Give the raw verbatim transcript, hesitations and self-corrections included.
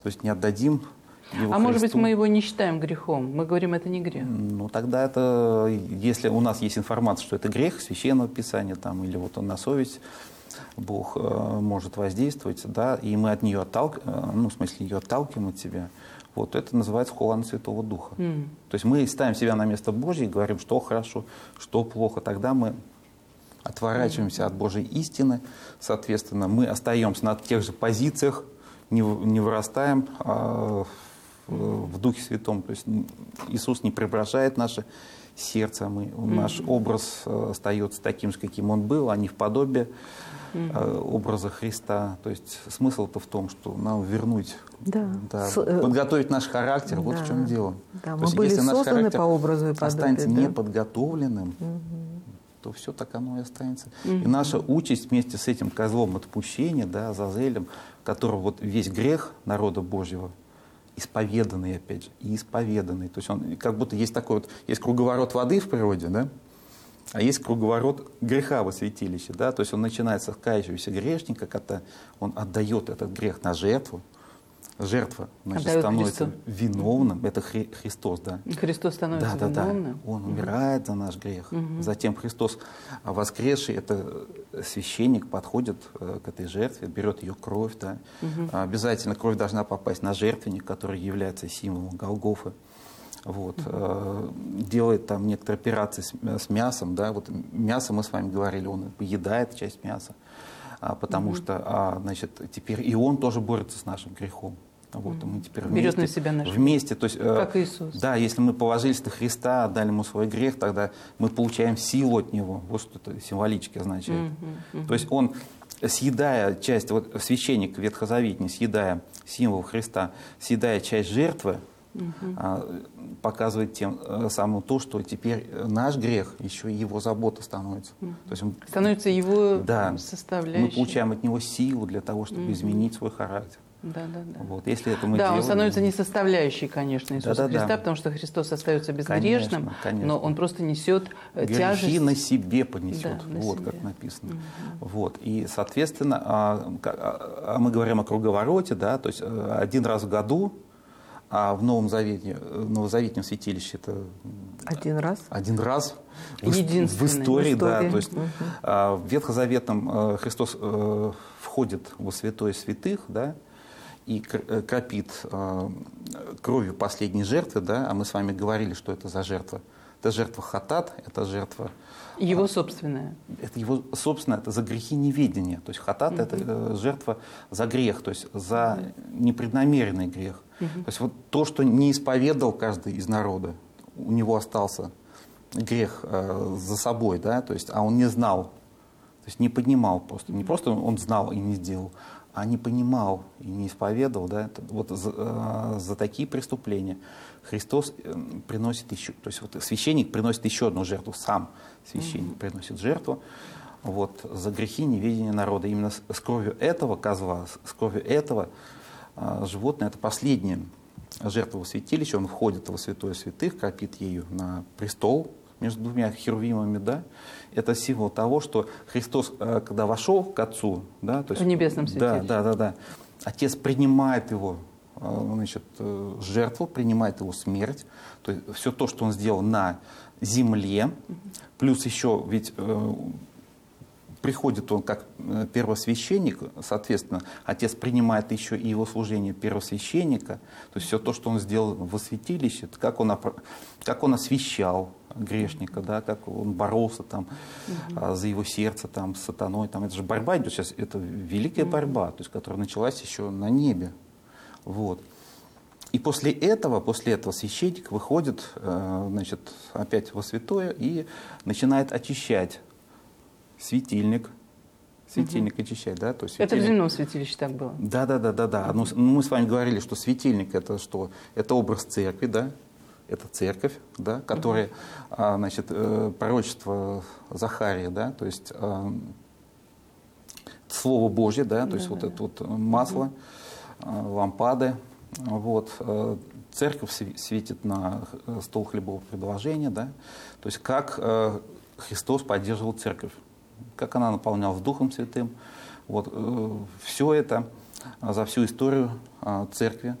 То есть не отдадим его А Христу. Может быть, мы его не считаем грехом? Мы говорим, это не грех. Ну, тогда это, если у нас есть информация, что это грех, Священного Писания, там, или вот он на совесть, Бог э, может воздействовать, да, и мы от нее отталкиваем, ну, в смысле, ее отталкиваем от себя, вот это называется хулан Святого Духа. Mm. То есть мы ставим себя на место Божье и говорим, что хорошо, что плохо, тогда мы отворачиваемся mm. от Божьей истины, соответственно, мы остаемся на тех же позициях, не, не вырастаем а, в, в Духе Святом, то есть Иисус не преображает наше сердце, мы, mm. наш образ остается таким же, каким он был, а не в подобие mm. образа Христа. То есть смысл-то в том, что нам вернуть, да. Да, С, подготовить наш характер, да. вот в чем дело. Да, То мы есть, были если наш созданы характер по образу и подобию, останется да? неподготовленным, mm. то все так оно и останется. Mm. И наша участь вместе с этим козлом отпущения, да, Азазелем, которого вот весь грех народа Божьего, исповеданный, опять же, и исповеданный. То есть он как будто есть такой вот, есть круговорот воды в природе, да, а есть круговорот греха во святилище, да, то есть он начинается с кающегося грешника, когда он отдает этот грех на жертву, жертва, значит, отдает становится Христу. Виновным, это Хри Христос, да. Христос становится да, да, виновным. Да. Он умирает за наш грех. Угу. Затем Христос воскресший, это священник, подходит к этой жертве, берет ее кровь, да. Угу. Обязательно кровь должна попасть на жертвенник, который является символом Голгофы. Вот. Угу. Делает там некоторые операции с, с мясом, да. Вот мясо, мы с вами говорили, он поедает часть мяса, потому угу. что, а, значит, теперь и он тоже борется с нашим грехом. Вот, mm. мы теперь вместе, берет на себя наш вместе, то есть, как Иисус. Да, если мы положились на Христа, отдали Ему свой грех, тогда мы получаем силу от Него. Вот что это символически означает. Mm -hmm. Mm -hmm. То есть он, съедая часть, вот священник ветхозаветний, съедая символ Христа, съедая часть жертвы, mm -hmm. показывает тем самым то, что теперь наш грех, еще и его забота становится. Mm -hmm. То есть он, становится его да, составляющей. Мы получаем от Него силу для того, чтобы mm -hmm. изменить свой характер. Да, да, да. Вот, если это мы да, делаем, он становится не составляющей, конечно, Иисуса да, да, Христа, да. потому что Христос остается безгрешным, конечно, конечно. но он просто несет грехи тяжесть. на себе понесет, да, на вот себе. как написано. Угу. Вот, и, соответственно, а, а мы говорим о круговороте, да, то есть один раз в году, а в Новом Завете, в Новозаветнем святилище это один раз, один раз в, в, истории, в истории, да, то есть угу. а, в Ветхозаветном Христос а, входит во святое святых, да, и кропит э, кровью последней жертвы, да, а мы с вами говорили, что это за жертва. Это жертва хатат, это жертва... Его собственная. Это его собственное, это за грехи неведения. То есть хатат mm-hmm. это э, жертва за грех, то есть за mm-hmm. непреднамеренный грех. Mm-hmm. То есть вот то, что не исповедал каждый из народа, у него остался грех э, за собой, да, то есть, а он не знал, то есть не поднимал просто. Не просто он знал и не сделал, а не понимал и не исповедовал, да, это, вот за, э, за такие преступления Христос приносит еще, то есть вот священник приносит еще одну жертву, сам священник mm-hmm. приносит жертву, вот, за грехи неведения народа. Именно с, с кровью этого козла, с, с кровью этого э, животное, это последняя жертва во святилище, он входит во святое святых, кропит ею на престол между двумя херувимами, да, это символ того, что Христос, когда вошел к Отцу, да, то есть, в небесном святилище. Да, да, да, да, Отец принимает его, значит, жертву, принимает его смерть, то есть все то, что он сделал на земле, плюс еще ведь э, приходит он как первосвященник, соответственно, Отец принимает еще и его служение первосвященника, то есть все то, что он сделал во святилище, как он, как он освящал грешника, да, как он боролся там, угу. за его сердце там, с сатаной. Там, это же борьба идет сейчас, это великая угу. борьба, то есть, которая началась еще на небе. Вот. И после этого, после этого священник выходит, значит, опять во святое и начинает очищать светильник. Светильник угу. очищать, да? То есть светильник... Это в земном святилище так было? Да, да, да, да, да. Ну, мы с вами говорили, что светильник это что? Это образ церкви, да? Это церковь, да, которая, угу. значит, пророчество Захария, да, то есть Слово Божье, да, то есть да, вот да. это вот масло, угу. лампады, вот, церковь светит на стол хлебового предложения, да, то есть как Христос поддерживал церковь, как она наполнялась Духом Святым, вот, все это за всю историю церкви